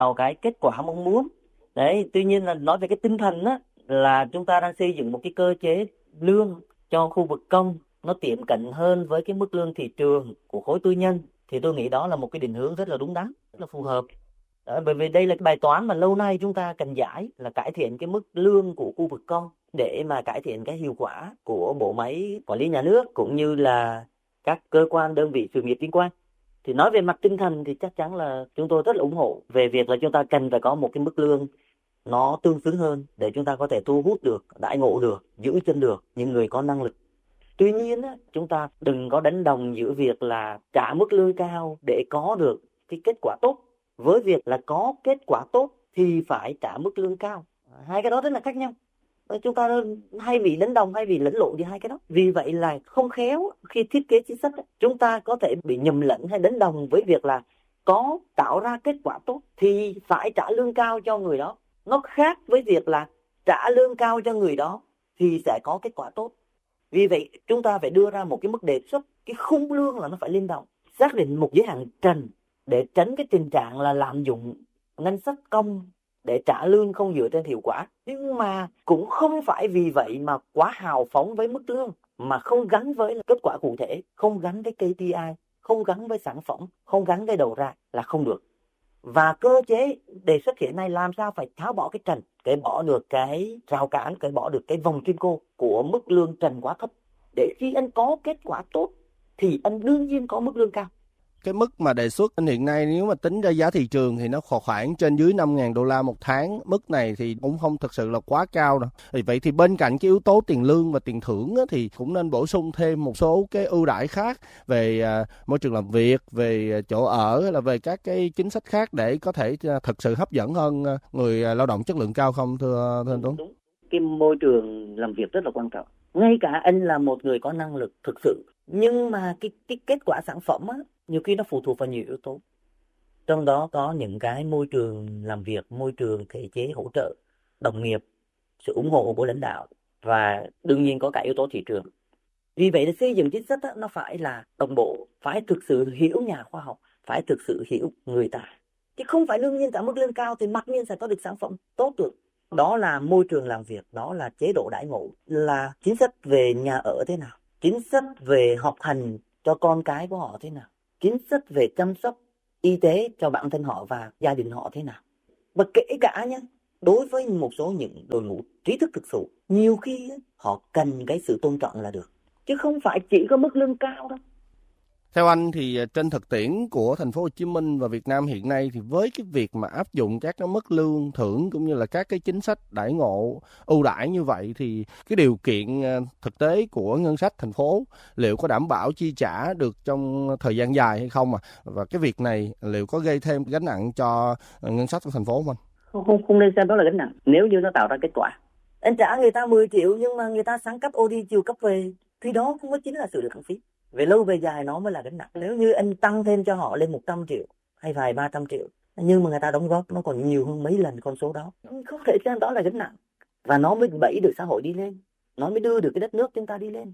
vào cái kết quả mong muốn. Đấy, tuy nhiên là nói về cái tinh thần á, là chúng ta đang xây dựng một cái cơ chế lương cho khu vực công nó tiệm cận hơn với cái mức lương thị trường của khối tư nhân, thì tôi nghĩ đó là một cái định hướng rất là đúng đắn, rất là phù hợp. Đó, bởi vì đây là cái bài toán mà lâu nay chúng ta cần giải, là cải thiện cái mức lương của khu vực công để mà cải thiện cái hiệu quả của bộ máy quản lý nhà nước cũng như là các cơ quan đơn vị sự nghiệp liên quan. Thì nói về mặt tinh thần thì chắc chắn là chúng tôi rất là ủng hộ về việc là chúng ta cần phải có một cái mức lương nó tương xứng hơn để chúng ta có thể thu hút được, đãi ngộ được, giữ chân được những người có năng lực. Tuy nhiên á, chúng ta đừng có đánh đồng giữa việc là trả mức lương cao để có được cái kết quả tốt với việc là có kết quả tốt thì phải trả mức lương cao. Hai cái đó rất là khác nhau. Chúng ta hay bị đánh đồng, hay bị lẫn lộn đi hai cái đó. Vì vậy là không khéo khi thiết kế chính sách chúng ta có thể bị nhầm lẫn hay đánh đồng với việc là có tạo ra kết quả tốt thì phải trả lương cao cho người đó. Nó khác với việc là trả lương cao cho người đó thì sẽ có kết quả tốt. Vì vậy chúng ta phải đưa ra một cái mức đề xuất, cái khung lương là nó phải linh động, xác định một giới hạn trần để tránh cái tình trạng là lạm dụng ngân sách công để trả lương không dựa trên hiệu quả. Nhưng mà cũng không phải vì vậy mà quá hào phóng với mức lương mà không gắn với kết quả cụ thể, không gắn với KPI, không gắn với sản phẩm, không gắn với đầu ra là không được. Và cơ chế đề xuất hiện nay làm sao phải tháo bỏ cái trần, cởi bỏ được cái rào cản, cởi bỏ được cái vòng kim cô của mức lương trần quá thấp, để khi anh có kết quả tốt thì anh đương nhiên có mức lương cao. Cái mức mà đề xuất hiện nay nếu mà tính ra giá thị trường thì nó khoảng trên dưới 5.000 đô la một tháng. Mức này thì cũng không thực sự là quá cao đâu. Vậy thì bên cạnh cái yếu tố tiền lương và tiền thưởng á, thì cũng nên bổ sung thêm một số cái ưu đãi khác về môi trường làm việc, về chỗ ở hay là về các cái chính sách khác để có thể thực sự hấp dẫn hơn người lao động chất lượng cao không thưa anh Tuấn? Đúng. Cái môi trường làm việc rất là quan trọng. Ngay cả anh là một người có năng lực thực sự, nhưng mà cái kết quả sản phẩm á, nhiều khi nó phụ thuộc vào nhiều yếu tố. Trong đó có những cái môi trường làm việc, môi trường thể chế hỗ trợ, đồng nghiệp, sự ủng hộ của lãnh đạo, và đương nhiên có cả yếu tố thị trường. Vì vậy thì xây dựng chính sách đó, nó phải là đồng bộ, phải thực sự hiểu nhà khoa học, phải thực sự hiểu người ta. Chứ không phải đương nhiên trả mức lương cao thì mặc nhiên sẽ có được sản phẩm tốt được. Đó là môi trường làm việc, đó là chế độ đãi ngộ, là chính sách về nhà ở thế nào, chính sách về học hành cho con cái của họ thế nào, chính sách về chăm sóc y tế cho bản thân họ và gia đình họ thế nào. Và kể cả nhé, đối với một số những đội ngũ trí thức thực sự, nhiều khi họ cần cái sự tôn trọng là được, chứ không phải chỉ có mức lương cao đâu. Theo anh thì trên thực tiễn của thành phố Hồ Chí Minh và Việt Nam hiện nay thì với cái việc mà áp dụng các cái mức lương thưởng cũng như là các cái chính sách đãi ngộ ưu đãi như vậy thì cái điều kiện thực tế của ngân sách thành phố liệu có đảm bảo chi trả được trong thời gian dài hay không, và cái việc này liệu có gây thêm gánh nặng cho ngân sách của thành phố không anh? Không nên xem đó là gánh nặng nếu như nó tạo ra kết quả. Anh trả người ta 10 triệu nhưng mà người ta sáng cấp OT chiều cấp về thì đó cũng chính là sự được lãng phí. Về lâu về dài nó mới là gánh nặng. Nếu như anh tăng thêm cho họ lên 100 triệu hay vài 300 triệu nhưng mà người ta đóng góp nó còn nhiều hơn mấy lần con số đó, không thể xem đó là gánh nặng. Và nó mới đẩy được xã hội đi lên, nó mới đưa được cái đất nước chúng ta đi lên.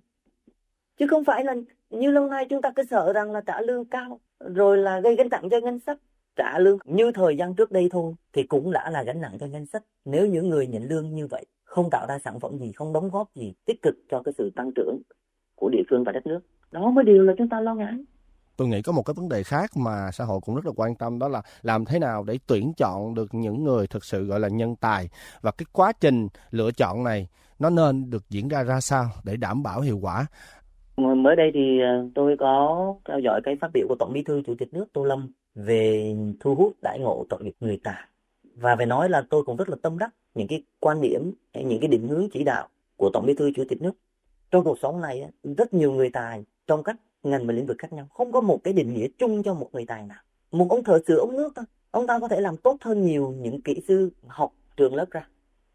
Chứ không phải là như lâu nay chúng ta cứ sợ rằng là trả lương cao rồi là gây gánh nặng cho ngân sách. Trả lương như thời gian trước đây thôi thì cũng đã là gánh nặng cho ngân sách. Nếu những người nhận lương như vậy không tạo ra sản phẩm gì, không đóng góp gì tích cực cho cái sự tăng trưởng của địa phương và đất nước, đó mới điều là chúng ta lo ngại. Tôi nghĩ có một cái vấn đề khác mà xã hội cũng rất là quan tâm, đó là làm thế nào để tuyển chọn được những người thực sự gọi là nhân tài, và cái quá trình lựa chọn này nó nên được diễn ra ra sao để đảm bảo hiệu quả. Mới đây thì tôi có theo dõi cái phát biểu của Tổng Bí thư Chủ tịch nước Tô Lâm về thu hút đãi ngộ chọn nghiệp người tài, và phải nói là tôi cũng rất là tâm đắc những cái quan điểm, những cái định hướng chỉ đạo của Tổng Bí thư Chủ tịch nước. Trong cuộc sống này rất nhiều người tài trong các ngành và lĩnh vực khác nhau, không có một cái định nghĩa chung cho một người tài nào. Một ông thợ sửa ống nước thôi, ông ta có thể làm tốt hơn nhiều những kỹ sư học trường lớp ra.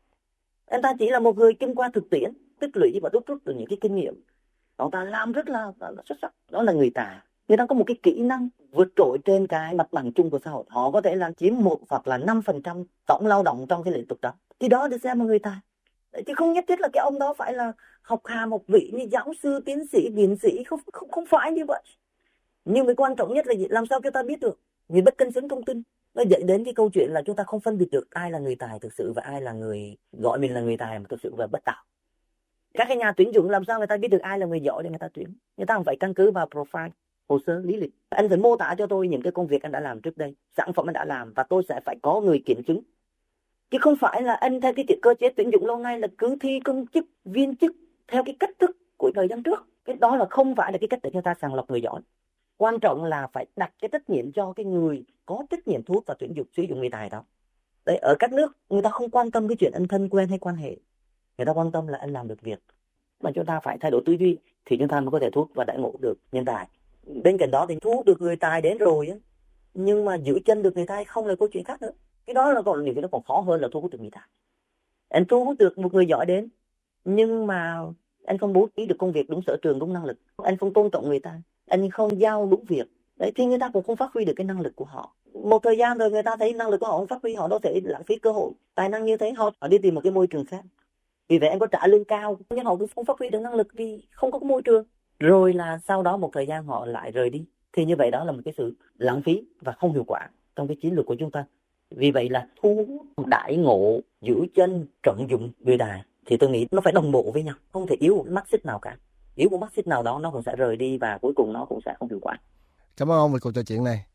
Anh ta chỉ là một người kinh qua thực tiễn, tích lũy và đúc rút được những cái kinh nghiệm, ông ta làm rất là xuất sắc. Đó là người tài. Người ta có một cái kỹ năng vượt trội trên cái mặt bằng chung của xã hội. Họ có thể là chiếm 1 hoặc là 5% tổng lao động trong cái lĩnh vực đó. Thì đó được xem là người tài. Chứ không nhất thiết là cái ông đó phải là học hàm học vị như giáo sư, tiến sĩ, viện sĩ. Không phải như vậy. Nhưng cái quan trọng nhất là gì? Làm sao chúng ta biết được? Vì bất cân xứng thông tin. Nó dẫn đến cái câu chuyện là chúng ta không phân biệt được ai là người tài thực sự và ai là người gọi mình là người tài mà thực sự và bất tài. Các cái nhà tuyển dụng làm sao người ta biết được ai là người giỏi để người ta tuyển? Người ta không phải căn cứ vào profile, hồ sơ lý lịch. Anh phải mô tả cho tôi những cái công việc anh đã làm trước đây, sản phẩm anh đã làm, và tôi sẽ phải có người kiểm chứng. Chứ không phải là anh theo cái cơ chế tuyển dụng lâu nay là cứ thi công chức, viên chức theo cái cách thức của thời gian trước. Cái đó là không phải là cái cách để chúng ta sàng lọc người giỏi. Quan trọng là phải đặt cái trách nhiệm cho cái người có trách nhiệm thu hút và tuyển dụng sử dụng người tài đó. Đấy, ở các nước người ta không quan tâm cái chuyện anh thân quen hay quan hệ, người ta quan tâm là anh làm được việc. Mà chúng ta phải thay đổi tư duy thì chúng ta mới có thể thu hút và đãi ngộ được nhân tài. Bên cạnh đó thì thu hút được người tài đến rồi á, nhưng mà giữ chân được người tài không là câu chuyện khác nữa. Cái đó là còn nhiều cái nó còn khó hơn là thu hút được người tài. Anh thu hút được một người giỏi đến, nhưng mà anh không bố trí được công việc đúng sở trường, đúng năng lực, anh không tôn trọng người ta, anh không giao đúng việc, đấy thì người ta cũng không phát huy được cái năng lực của họ. Một thời gian rồi người ta thấy năng lực của họ không phát huy, họ đâu thể lãng phí cơ hội tài năng như thế, họ đi tìm một cái môi trường khác. Vì vậy anh có trả lương cao nhưng họ cũng không phát huy được năng lực vì không có môi trường, rồi là sau đó một thời gian họ lại rời đi. Thì như vậy đó là một cái sự lãng phí và không hiệu quả trong cái chiến lược của chúng ta. Vì vậy là thu hút, đãi ngộ, giữ chân, trọng dụng người tài thì tôi nghĩ nó phải đồng bộ với nhau, không thể yếu một mắt xích nào cả. Yếu một mắt xích nào đó nó cũng sẽ rời đi và cuối cùng nó cũng sẽ không hiệu quả. Cảm ơn ông về cuộc trò chuyện này.